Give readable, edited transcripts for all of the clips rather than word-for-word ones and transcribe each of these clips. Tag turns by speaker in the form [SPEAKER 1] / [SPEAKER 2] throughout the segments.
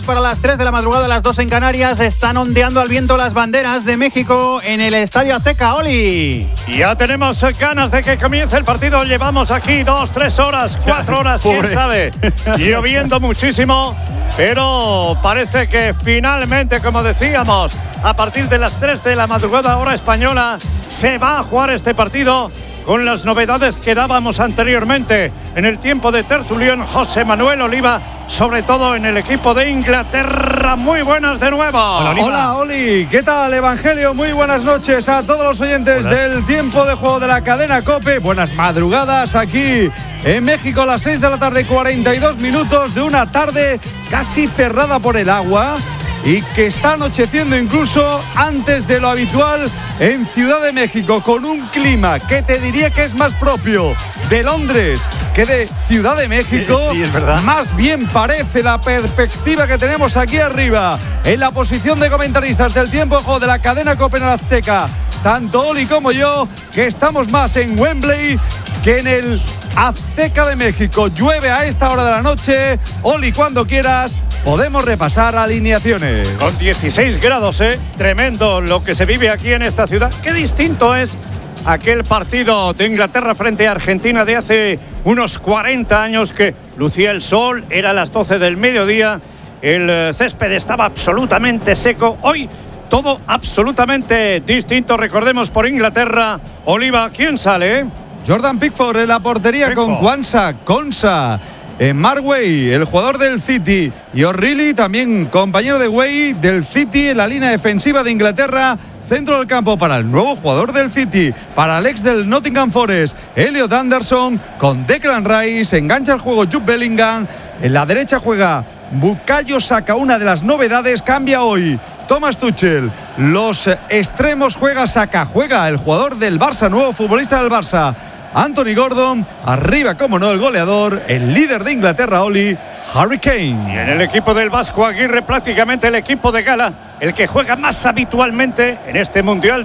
[SPEAKER 1] Para las 3 de la madrugada, las 2 en Canarias, están ondeando al viento las banderas de México en el Estadio Azteca. Oli.
[SPEAKER 2] Ya tenemos ganas de que comience el partido. Llevamos aquí 2, 3 horas, 4 horas, quién sabe. Lloviendo muchísimo, pero parece que finalmente, como decíamos, a partir de las 3 de la madrugada, hora española, se va a jugar este partido con las novedades que dábamos anteriormente en el tiempo de tertulión José Manuel Oliva, sobre todo en el equipo de Inglaterra. Muy buenas de nuevo.
[SPEAKER 3] Hola, Oli, ¿qué tal, Evangelio? Muy buenas noches a todos los oyentes del tiempo de juego de la cadena COPE. Buenas madrugadas aquí en México, a las 6 de la tarde, 42 minutos de una tarde casi cerrada por el agua y que está anocheciendo incluso antes de lo habitual en Ciudad de México, con un clima que te diría que es más propio de Londres que de Ciudad de México.
[SPEAKER 1] Sí, es verdad.
[SPEAKER 3] Más bien parece la perspectiva que tenemos aquí arriba en la posición de comentaristas del tiempo de juego de la cadena COPE en el Azteca, tanto Oli como yo, que estamos más en Wembley que en el Azteca de México. Llueve a esta hora de la noche. Oli, cuando quieras podemos repasar alineaciones.
[SPEAKER 2] Con 16 grados, tremendo lo que se vive aquí en esta ciudad. Qué distinto es aquel partido de Inglaterra frente a Argentina de hace unos 40 años, que lucía el sol, era a las 12 del mediodía, el césped estaba absolutamente seco. Hoy todo absolutamente distinto. Recordemos, por Inglaterra, Oliva, ¿quién sale?
[SPEAKER 3] Jordan Pickford en la portería con Kwanzaa, Konsa, Mark Way, el jugador del City, y O'Reilly, también compañero de Way del City en la línea defensiva de Inglaterra. Centro del campo para el nuevo jugador del City, para el ex del Nottingham Forest, Elliot Anderson, con Declan Rice. Engancha el juego Jude Bellingham. En la derecha juega Bukayo Saka, una de las novedades. Cambia hoy Thomas Tuchel. Los extremos juega Saka, juega el jugador del Barça, nuevo futbolista del Barça, Anthony Gordon. Arriba, como no, el goleador, el líder de Inglaterra, Oli, Harry Kane.
[SPEAKER 2] Y en el equipo del Vasco Aguirre, prácticamente el equipo de gala, el que juega más habitualmente en este Mundial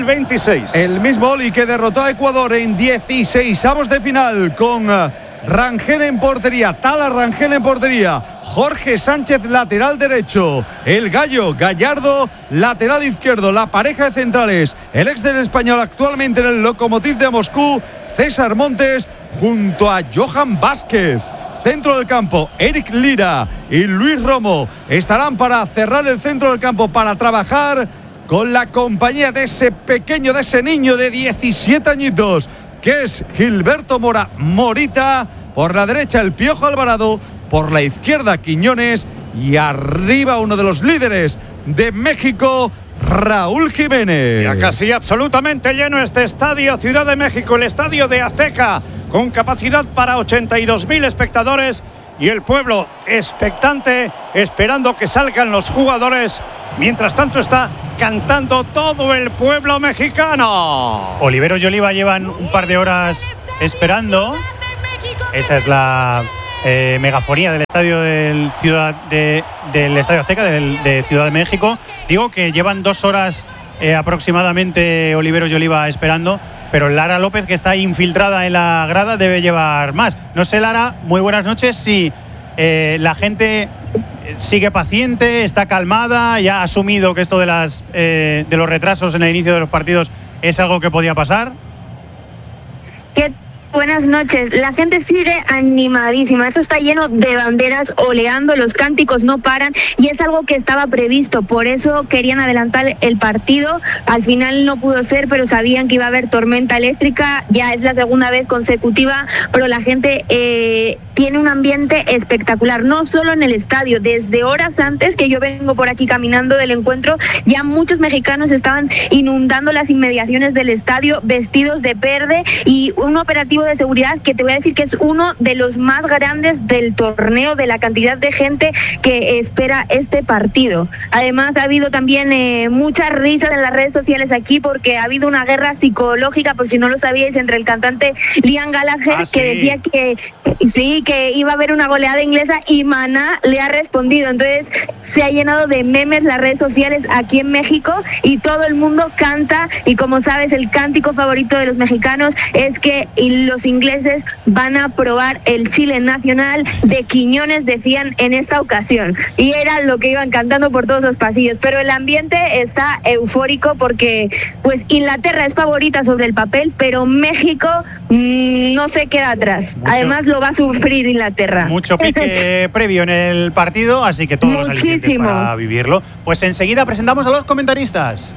[SPEAKER 2] 2026.
[SPEAKER 3] El mismo Oli que derrotó a Ecuador en 16avos de final, con Rangel en portería, Tala Rangel en portería, Jorge Sánchez lateral derecho, el Gallo Gallardo lateral izquierdo. La pareja de centrales, el ex del Español, actualmente en el Lokomotiv de Moscú, César Montes, junto a Johan Vázquez. Centro del campo, Eric Lira y Luis Romo estarán para cerrar el centro del campo, para trabajar con la compañía de ese pequeño, de ese niño de 17 añitos, que es Gilberto Mora Morita. Por la derecha, el Piojo Alvarado, por la izquierda, Quiñones, y arriba uno de los líderes de México, Raúl Jiménez.
[SPEAKER 2] Ya casi absolutamente lleno este estadio Ciudad de México, el estadio de Azteca, con capacidad para 82.000 espectadores, y el pueblo expectante, esperando que salgan los jugadores. Mientras tanto está cantando todo el pueblo mexicano.
[SPEAKER 1] Oliveros y Oliva llevan un par de horas esperando. Esa es la megafonía del estadio del Estadio Azteca de Ciudad de México. Digo que llevan 2 horas aproximadamente Oliveros y Oliva esperando, pero Lara López, que está infiltrada en la grada, debe llevar más. No sé, Lara, muy buenas noches. Si la gente sigue paciente, está calmada, ya ha asumido que esto de los retrasos en el inicio de los partidos es algo que podía pasar.
[SPEAKER 4] Buenas noches. La gente sigue animadísima. Esto está lleno de banderas oleando, los cánticos no paran y es algo que estaba previsto. Por eso querían adelantar el partido. Al final no pudo ser, pero sabían que iba a haber tormenta eléctrica. Ya es la segunda vez consecutiva, pero la gente tiene un ambiente espectacular. No solo en el estadio, desde horas antes que yo vengo por aquí caminando del encuentro, ya muchos mexicanos estaban inundando las inmediaciones del estadio vestidos de verde, y un operativo de seguridad que te voy a decir que es uno de los más grandes del torneo, de la cantidad de gente que espera este partido. Además ha habido también muchas risas en las redes sociales aquí, porque ha habido una guerra psicológica, por si no lo sabíais, entre el cantante Liam Gallagher, que decía que sí, y que iba a haber una goleada inglesa y Maná le ha respondido. Entonces se ha llenado de memes las redes sociales aquí en México y todo el mundo canta, y como sabes, el cántico favorito de los mexicanos es que los ingleses van a probar el chile nacional de Quiñones, decían en esta ocasión, y era lo que iban cantando por todos los pasillos. Pero el ambiente está eufórico porque pues Inglaterra es favorita sobre el papel, pero México no se queda atrás. Además lo va a sufrir Inglaterra.
[SPEAKER 1] Mucho pique previo en el partido, así que todos los alicientes para vivirlo. Pues enseguida presentamos a los comentaristas.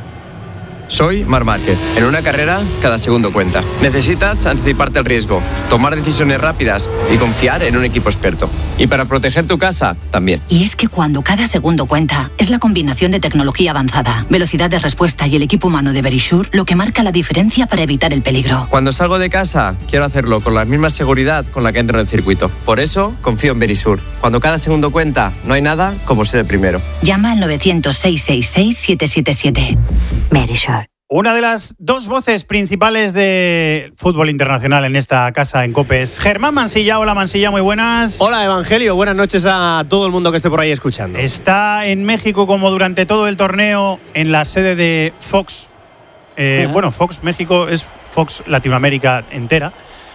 [SPEAKER 5] Soy Marc Márquez. En una carrera, cada segundo cuenta. Necesitas anticiparte al riesgo, tomar decisiones rápidas y confiar en un equipo experto. Y para proteger tu casa, también.
[SPEAKER 6] Y es que cuando cada segundo cuenta, es la combinación de tecnología avanzada, velocidad de respuesta y el equipo humano de Verisure lo que marca la diferencia para evitar el peligro.
[SPEAKER 5] Cuando salgo de casa, quiero hacerlo con la misma seguridad con la que entro en el circuito. Por eso, confío en Verisure. Cuando cada segundo cuenta, no hay nada como ser el primero.
[SPEAKER 6] Llama al 900-666-777. Verisure.
[SPEAKER 1] Una de las dos voces principales de fútbol internacional en esta casa en COPE es Germán Mansilla. Hola Mansilla, muy buenas.
[SPEAKER 7] Hola Evangelio, buenas noches a todo el mundo que esté por ahí escuchando.
[SPEAKER 1] Está en México como durante todo el torneo en la sede de Fox. Bueno, Fox México es Fox Latinoamérica entera.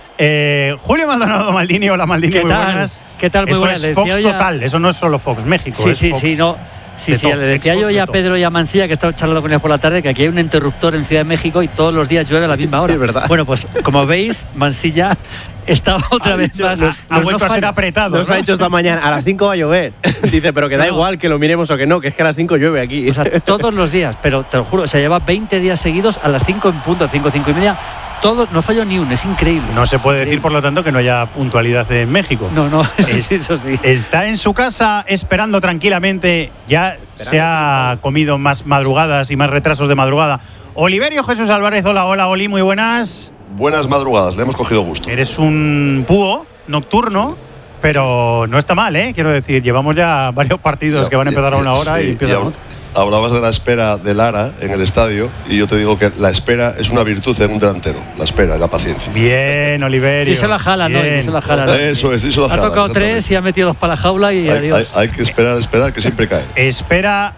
[SPEAKER 1] Julio Maldonado Maldini, hola Maldini,
[SPEAKER 8] ¿Qué
[SPEAKER 1] muy
[SPEAKER 8] tal?
[SPEAKER 1] buenas.
[SPEAKER 8] ¿Qué tal? Muy
[SPEAKER 1] eso
[SPEAKER 8] buenas.
[SPEAKER 1] Es Fox total, eso no es solo Fox México.
[SPEAKER 8] Sí,
[SPEAKER 1] es
[SPEAKER 8] sí,
[SPEAKER 1] Fox.
[SPEAKER 8] sí, no. Sí, sí, le decía yo ya a Pedro y a Mansilla, que estaba charlando con ellos por la tarde, que aquí hay un interruptor en Ciudad de México y todos los días llueve a la misma hora.
[SPEAKER 7] Sí, verdad.
[SPEAKER 8] Bueno, pues como veis, Mansilla estaba otra vez más.
[SPEAKER 1] Ha vuelto a ser apretado.
[SPEAKER 7] Nos ha dicho esta mañana, a las 5 va a llover. Dice, pero que da igual que lo miremos o que no, que es que a las 5 llueve aquí.
[SPEAKER 8] O sea, todos los días, pero te lo juro, se lleva 20 días seguidos a las 5 en punto, 5 y media. Todo, no falló ni uno, es increíble.
[SPEAKER 1] No se puede decir, por lo tanto, que no haya puntualidad en México.
[SPEAKER 8] No, eso sí.
[SPEAKER 1] Está en su casa esperando tranquilamente. Ya se ha comido más madrugadas y más retrasos de madrugada. Oliverio Jesús Álvarez, hola, Oli, muy buenas.
[SPEAKER 9] Buenas madrugadas, le hemos cogido gusto.
[SPEAKER 1] Eres un búho nocturno, pero no está mal, ¿eh? Quiero decir, llevamos ya varios partidos que van a empezar a una hora y empiezan.
[SPEAKER 9] Hablabas de la espera de Lara en el estadio y yo te digo que la espera es una virtud en un delantero. La espera y la paciencia.
[SPEAKER 1] Bien, Oliverio.
[SPEAKER 8] Y se la jala, ¿no? Y se la jala.
[SPEAKER 9] Eso es, y se la jala.
[SPEAKER 8] Ha tocado 3 y ha metido 2 para la jaula y adiós.
[SPEAKER 9] Hay que esperar, que siempre cae.
[SPEAKER 1] Espera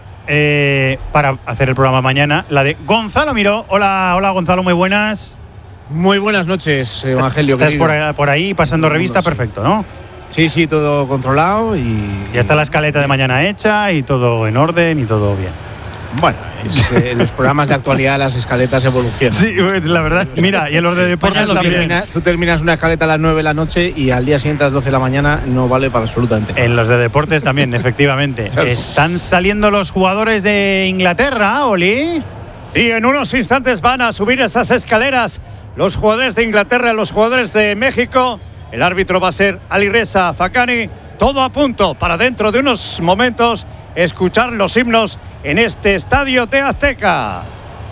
[SPEAKER 1] para hacer el programa mañana, la de Gonzalo Miró. Hola Gonzalo, muy buenas.
[SPEAKER 10] Muy buenas noches, Evangelio.
[SPEAKER 1] Estás por ahí pasando revista, perfecto, ¿no?
[SPEAKER 10] Sí, todo controlado y…
[SPEAKER 1] Ya está la escaleta de mañana hecha y todo en orden y todo bien.
[SPEAKER 10] Bueno, los programas de actualidad, las escaletas evolucionan.
[SPEAKER 1] Sí, la verdad. Mira, y en los de deportes también.
[SPEAKER 10] Tú terminas una escaleta a las 9 de la noche y al día siguiente a las 12 de la mañana no vale para absolutamente nada.
[SPEAKER 1] En los de deportes también, efectivamente. Claro. Están saliendo los jugadores de Inglaterra, Oli.
[SPEAKER 2] Y en unos instantes van a subir esas escaleras los jugadores de Inglaterra, los jugadores de México. El árbitro va a ser Alireza Fakani. Todo a punto para dentro de unos momentos escuchar los himnos en este estadio de Azteca.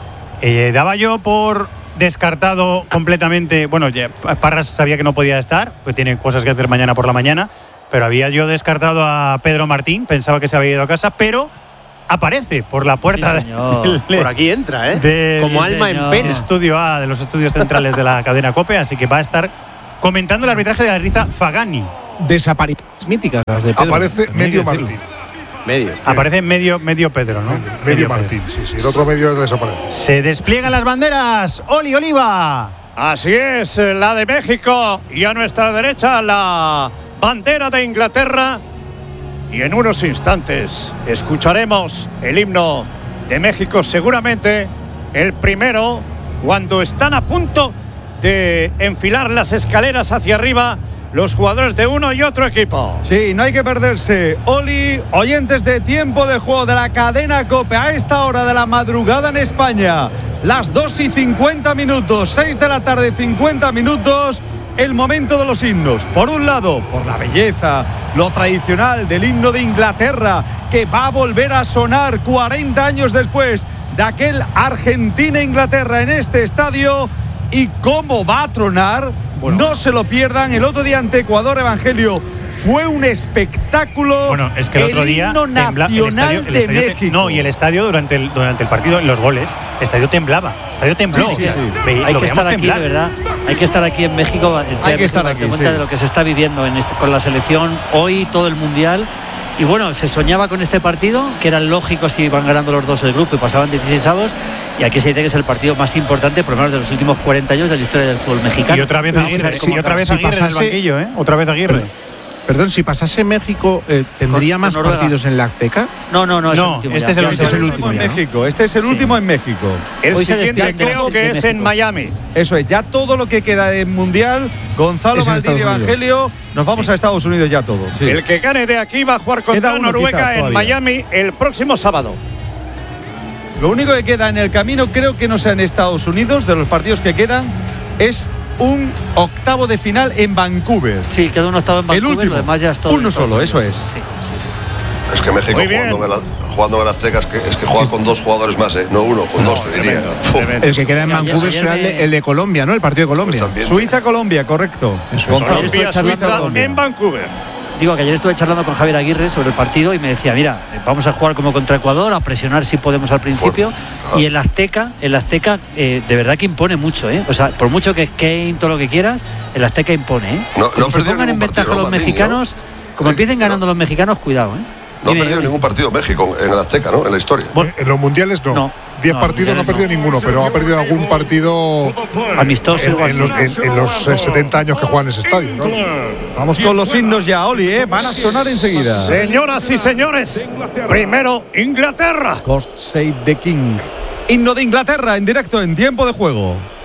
[SPEAKER 1] Daba yo por descartado completamente. Bueno, Parras sabía que no podía estar, porque tiene cosas que hacer mañana por la mañana. Pero había yo descartado a Pedro Martín, pensaba que se había ido a casa, pero aparece por la puerta.
[SPEAKER 7] Sí, por aquí entra, como alma en pena.
[SPEAKER 1] Estudio A de los estudios centrales de la cadena COPE, así que va a estar comentando el arbitraje de Alireza Fakani.
[SPEAKER 10] Desapariciones míticas las de Pedro.
[SPEAKER 9] Aparece medio Martín.
[SPEAKER 1] Aparece medio Pedro, ¿no?
[SPEAKER 9] Medio Martín, sí. El otro medio desaparece.
[SPEAKER 1] Se despliegan las banderas. Oli Oliva.
[SPEAKER 2] Así es, la de México y a nuestra derecha la bandera de Inglaterra. Y en unos instantes escucharemos el himno de México, seguramente el primero, cuando están a punto de enfilar las escaleras hacia arriba los jugadores de uno y otro equipo.
[SPEAKER 3] Sí, no hay que perderse. Oli, oyentes de Tiempo de Juego de la cadena COPE, a esta hora de la madrugada en España, las 2:50, 6 de la tarde, 50 minutos, el momento de los himnos. Por un lado, por la belleza, lo tradicional del himno de Inglaterra, que va a volver a sonar 40 años después de aquel Argentina-Inglaterra en este estadio. Y cómo va a tronar, no se lo pierdan. El otro día ante Ecuador, Evangelio, fue un espectáculo.
[SPEAKER 1] Bueno, es que el otro día
[SPEAKER 3] himno nacional de México.
[SPEAKER 1] No, y el estadio durante el partido, en los goles, el estadio temblaba. El estadio tembló.
[SPEAKER 8] Sí. Hay que estar aquí, de verdad. Hay que estar aquí en México.
[SPEAKER 3] Hay que estar aquí,
[SPEAKER 8] cuenta de lo que se está viviendo con la selección hoy, todo el mundial. Y bueno, se soñaba con este partido, que era lógico si iban ganando los dos el grupo y pasaban 16avos. Y aquí se dice que es el partido más importante, por lo menos de los últimos 40 años de la historia del fútbol mexicano.
[SPEAKER 1] Y otra vez Aguirre, en el banquillo, ¿eh? Otra vez Aguirre.
[SPEAKER 11] Perdón, si pasase México, ¿tendría más partidos en la Azteca?
[SPEAKER 8] No,
[SPEAKER 1] este es el último
[SPEAKER 3] en México. Este es el último en México.
[SPEAKER 2] El siguiente creo que es en Miami.
[SPEAKER 3] Eso es, ya todo lo que queda en Mundial, Gonzalo Maldini y Evangelio, nos vamos a Estados Unidos ya todo. Sí.
[SPEAKER 2] El que gane de aquí va a jugar contra Noruega en Miami el próximo sábado.
[SPEAKER 3] Lo único que queda en el camino, creo que no sea en Estados Unidos, de los partidos que quedan, es un octavo de final en Vancouver.
[SPEAKER 8] Sí, queda un octavo en Vancouver.
[SPEAKER 3] El último,
[SPEAKER 8] lo demás ya es todo
[SPEAKER 3] uno solo, eso es.
[SPEAKER 8] Sí.
[SPEAKER 9] Es que México jugando en el Azteca es que juega con dos jugadores más, no uno, con dos, te diría.
[SPEAKER 11] El que queda en Vancouver será el de Colombia, ¿no? El partido de Colombia.
[SPEAKER 9] Pues
[SPEAKER 3] Suiza-Colombia, correcto.
[SPEAKER 2] Colombia-Suiza en Vancouver.
[SPEAKER 8] Digo que ayer estuve charlando con Javier Aguirre sobre el partido y me decía, mira, vamos a jugar como contra Ecuador, a presionar si podemos al principio. Y el Azteca de verdad que impone mucho, ¿eh? O sea, por mucho que es Kane, todo lo que quieras, el Azteca impone, ¿eh?
[SPEAKER 9] No
[SPEAKER 8] se pongan en ventaja los mexicanos, como empiecen ganando los mexicanos, cuidado, ¿eh?
[SPEAKER 9] No ha perdido ningún partido México en el Azteca, ¿no? En la historia.
[SPEAKER 12] Bueno, en los mundiales no. 10 partidos no ha perdido ninguno, pero ha perdido algún partido
[SPEAKER 8] amistoso
[SPEAKER 12] en los 70 años que juega en ese estadio, ¿no?
[SPEAKER 3] Vamos con los himnos ya, Oli, van a sonar enseguida.
[SPEAKER 2] Señoras y señores, primero Inglaterra.
[SPEAKER 3] God Save the King. Himno de Inglaterra en directo en tiempo de juego.